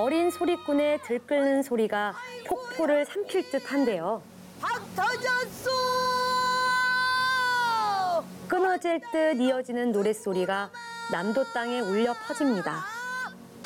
어린 소리꾼의 들끓는 소리가 폭포를 삼킬 듯한데요. 밥 터졌어! 끊어질 듯 이어지는 노랫소리가 남도 땅에 울려 퍼집니다.